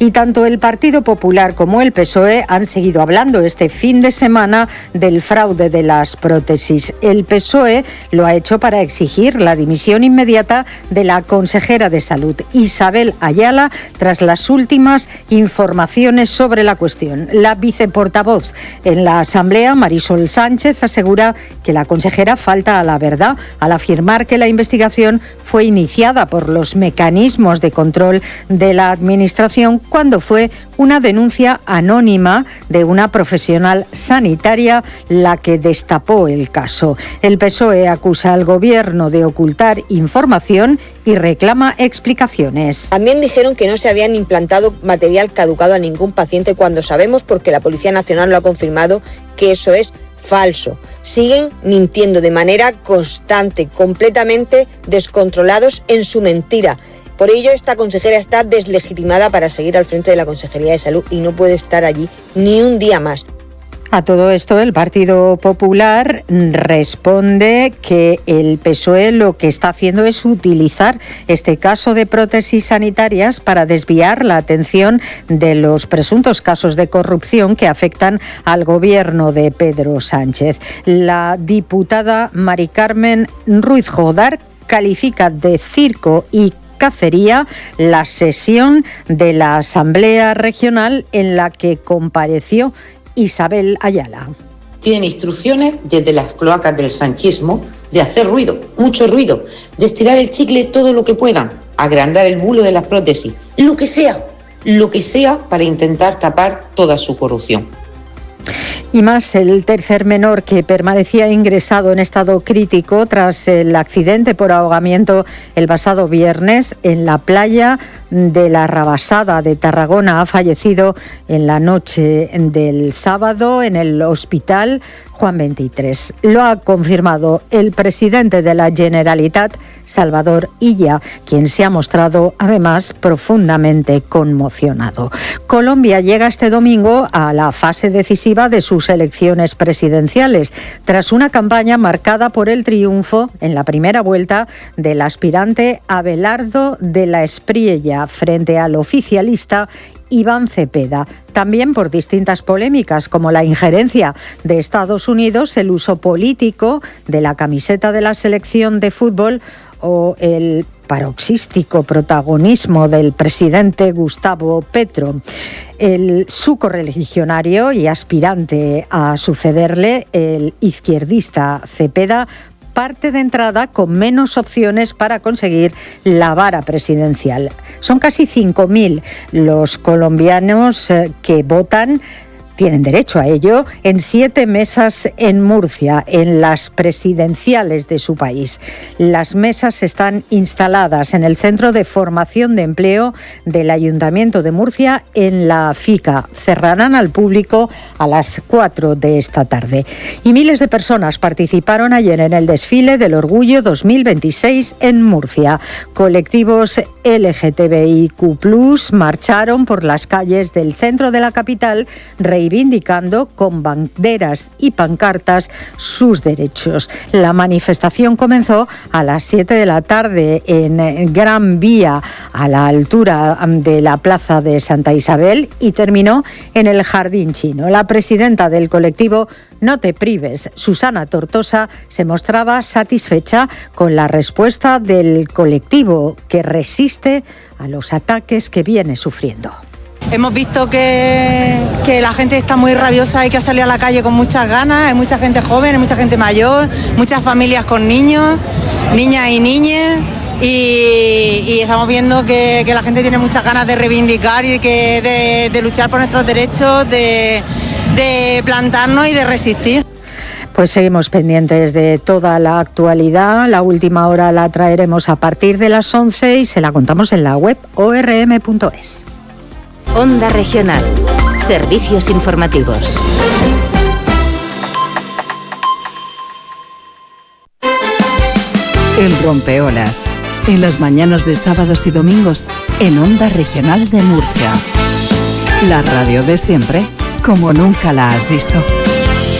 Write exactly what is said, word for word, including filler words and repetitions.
Y tanto el Partido Popular como el P S O E han seguido hablando este fin de semana del fraude de las prótesis. El P S O E lo ha hecho para exigir la dimisión inmediata de la consejera de Salud, Isabel Ayala, tras las últimas informaciones sobre la cuestión. La viceportavoz en la Asamblea, Marisol Sánchez, asegura que la consejera falta a la verdad al afirmar que la investigación fue iniciada por los mecanismos de control de la Administración cuando fue una denuncia anónima de una profesional sanitaria la que destapó el caso. El P S O E acusa al Gobierno de ocultar información y reclama explicaciones. También dijeron que no se habían implantado material caducado a ningún paciente cuando sabemos, porque la Policía Nacional lo ha confirmado, que eso es falso. Siguen mintiendo de manera constante, completamente descontrolados en su mentira. Por ello, esta consejera está deslegitimada para seguir al frente de la Consejería de Salud y no puede estar allí ni un día más. A todo esto, el Partido Popular responde que el P S O E lo que está haciendo es utilizar este caso de prótesis sanitarias para desviar la atención de los presuntos casos de corrupción que afectan al gobierno de Pedro Sánchez. La diputada Mari Carmen Ruiz Jodar califica de circo y cacería la sesión de la Asamblea Regional en la que compareció Isabel Ayala. Tienen instrucciones desde las cloacas del sanchismo de hacer ruido, mucho ruido, de estirar el chicle todo lo que puedan, agrandar el bulo de las prótesis, lo que sea, lo que sea para intentar tapar toda su corrupción. Y más, el tercer menor que permanecía ingresado en estado crítico tras el accidente por ahogamiento el pasado viernes en la playa de la Rabasada de Tarragona ha fallecido en la noche del sábado en el hospital Juan veintitrés. Lo ha confirmado el presidente de la Generalitat, Salvador Illa, quien se ha mostrado además profundamente conmocionado. Colombia llega este domingo a la fase decisiva de sus elecciones presidenciales, tras una campaña marcada por el triunfo en la primera vuelta del aspirante Abelardo de la Espriella frente al oficialista Iván Cepeda. También por distintas polémicas como la injerencia de Estados Unidos, el uso político de la camiseta de la selección de fútbol o el paroxístico protagonismo del presidente Gustavo Petro. El su correligionario y aspirante a sucederle, el izquierdista Cepeda, parte de entrada con menos opciones para conseguir la vara presidencial. Son casi cinco mil los colombianos que votan, tienen derecho a ello, en siete mesas en Murcia, en las presidenciales de su país. Las mesas están instaladas en el Centro de Formación de Empleo del Ayuntamiento de Murcia, en la FICA. Cerrarán al público a las cuatro de esta tarde. Y miles de personas participaron ayer en el desfile del Orgullo dos mil veintiséis en Murcia. Colectivos L G T B I Q plus, marcharon por las calles del centro de la capital, reivindicando con banderas y pancartas sus derechos. La manifestación comenzó a las siete de la tarde en Gran Vía, a la altura de la Plaza de Santa Isabel, y terminó en el Jardín Chino. La presidenta del colectivo No te prives, Susana Tortosa, se mostraba satisfecha con la respuesta del colectivo, que resiste a los ataques que viene sufriendo. Hemos visto que, que la gente está muy rabiosa, hay que salir a la calle con muchas ganas, hay mucha gente joven, hay mucha gente mayor, muchas familias con niños, niñas y niñas, y, y estamos viendo que, que la gente tiene muchas ganas de reivindicar y que de, de luchar por nuestros derechos, de, de plantarnos y de resistir. Pues seguimos pendientes de toda la actualidad. La última hora la traeremos a partir de las once y se la contamos en la web o r m punto es. Onda Regional. Servicios informativos. El Rompeolas. En las mañanas de sábados y domingos en Onda Regional de Murcia. La radio de siempre, como nunca la has visto.